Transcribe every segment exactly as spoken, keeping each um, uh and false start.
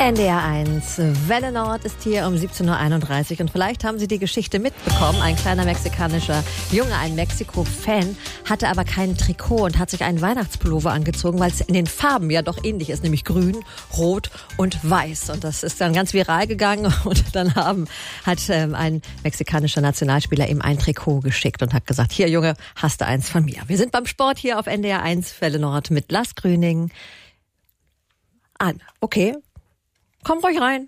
N D R eins, Welle Nord ist hier um siebzehn Uhr einunddreißig und vielleicht haben Sie die Geschichte mitbekommen. Ein kleiner mexikanischer Junge, ein Mexiko-Fan, hatte aber kein Trikot und hat sich einen Weihnachtspullover angezogen, weil es in den Farben ja doch ähnlich ist, nämlich grün, rot und weiß. Und das ist dann ganz viral gegangen und dann haben, hat ähm, ein mexikanischer Nationalspieler ihm ein Trikot geschickt und hat gesagt, hier Junge, hast du eins von mir. Wir sind beim Sport hier auf N D R eins, Welle Nord mit Lars Grüning an. Okay. Komm ruhig rein.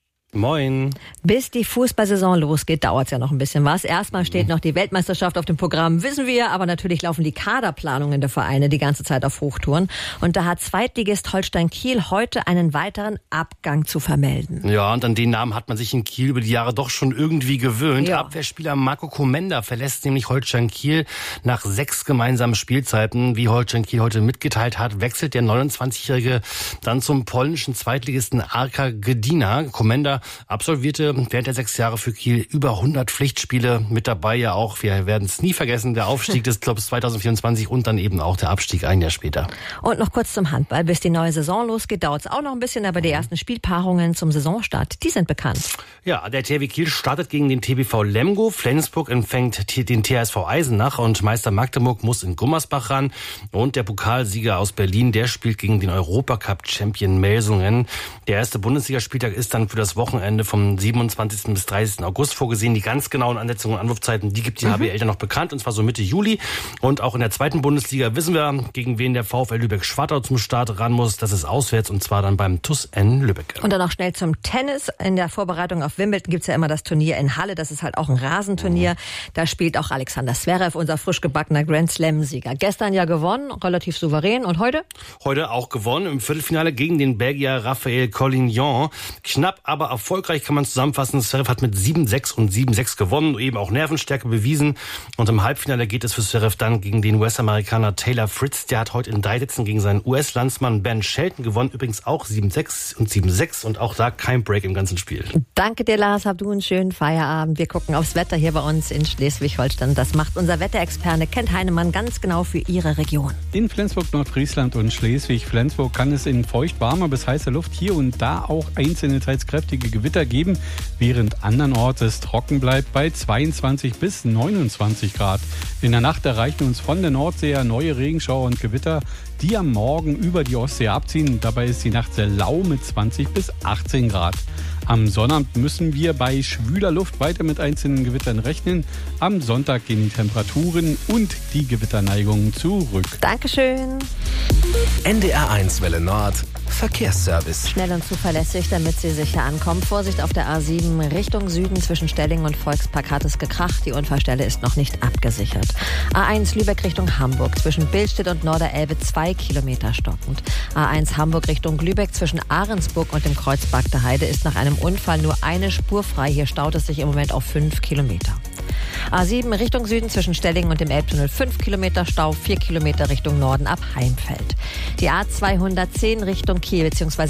Moin. Bis die Fußballsaison losgeht, dauert es ja noch ein bisschen was. Erstmal steht noch die Weltmeisterschaft auf dem Programm, wissen wir, aber natürlich laufen die Kaderplanungen der Vereine die ganze Zeit auf Hochtouren. Und da hat Zweitligist Holstein Kiel heute einen weiteren Abgang zu vermelden. Ja, und an den Namen hat man sich in Kiel über die Jahre doch schon irgendwie gewöhnt. Ja. Abwehrspieler Marco Komenda verlässt nämlich Holstein Kiel nach sechs gemeinsamen Spielzeiten. Wie Holstein Kiel heute mitgeteilt hat, wechselt der neunundzwanzigjährige dann zum polnischen Zweitligisten Arka Gdynia. Komenda absolvierte während der sechs Jahre für Kiel über hundert Pflichtspiele, mit dabei ja auch, wir werden es nie vergessen, der Aufstieg des Clubs zweitausendvierundzwanzig und dann eben auch der Abstieg ein Jahr später. Und noch kurz zum Handball. Bis die neue Saison losgeht, dauert es auch noch ein bisschen, aber die ersten Spielpaarungen zum Saisonstart, die sind bekannt. Ja, der T H W Kiel startet gegen den T B V Lemgo, Flensburg empfängt den T H S V Eisenach und Meister Magdeburg muss in Gummersbach ran und der Pokalsieger aus Berlin, der spielt gegen den Europacup-Champion Melsungen. Der erste Bundesligaspieltag ist dann für das Wochenende vom siebenundzwanzigsten bis dreißigsten August vorgesehen. Die ganz genauen Ansetzungen und Anwurfzeiten, die gibt die mhm. H B L dann noch bekannt, und zwar so Mitte Juli. Und auch in der zweiten Bundesliga wissen wir, gegen wen der VfL Lübeck-Schwartau zum Start ran muss. Das ist auswärts, und zwar dann beim T U S N Lübeck. Und dann noch schnell zum Tennis. In der Vorbereitung auf Wimbledon gibt's ja immer das Turnier in Halle. Das ist halt auch ein Rasenturnier. Mhm. Da spielt auch Alexander Zverev, unser frisch gebackener Grand Slam-Sieger. Gestern ja gewonnen, relativ souverän. Und heute? Heute auch gewonnen im Viertelfinale gegen den Belgier Raphael Collignon. Knapp, aber erfolgreich kann man zusammenfassen. Zverev hat mit sieben sechs und sieben sechs gewonnen, eben auch Nervenstärke bewiesen. Und im Halbfinale geht es für Zverev dann gegen den U S-Amerikaner Taylor Fritz. Der hat heute in drei Sätzen gegen seinen U S-Landsmann Ben Shelton gewonnen. Übrigens auch sieben sechs und sieben sechs und auch da kein Break im ganzen Spiel. Danke dir, Lars. Hab du einen schönen Feierabend. Wir gucken aufs Wetter hier bei uns in Schleswig-Holstein. Das macht unser Wetterexperte Kent Heinemann ganz genau für Ihre Region. In Flensburg, Nordfriesland und Schleswig-Flensburg kann es in feucht warmer bis heißer Luft hier und da auch einzelne teils kräftige Gewitter geben, während andernorts es trocken bleibt bei zweiundzwanzig bis neunundzwanzig Grad. In der Nacht erreichen uns von der Nordsee neue Regenschauer und Gewitter, die am Morgen über die Ostsee abziehen. Dabei ist die Nacht sehr lau mit zwanzig bis achtzehn Grad. Am Sonnabend müssen wir bei schwüler Luft weiter mit einzelnen Gewittern rechnen. Am Sonntag gehen die Temperaturen und die Gewitterneigungen zurück. Dankeschön. N D R eins Welle Nord Verkehrsservice. Schnell und zuverlässig, damit Sie sicher ankommen. Vorsicht auf der A sieben Richtung Süden zwischen Stelling und Volkspark hat es gekracht. Die Unfallstelle ist noch nicht abgesichert. A eins Lübeck Richtung Hamburg zwischen Billstedt und Norderelbe zwei Kilometer stockend. A eins Hamburg Richtung Lübeck zwischen Ahrensburg und dem Kreuzberg der Heide ist nach einem Unfall nur eine Spur frei. Hier staut es sich im Moment auf fünf Kilometer. A sieben Richtung Süden zwischen Stellingen und dem Elbtunnel fünf Kilometer Stau, vier Kilometer Richtung Norden ab Heimfeld. Die A zweihundertzehn Richtung Kiel bzw.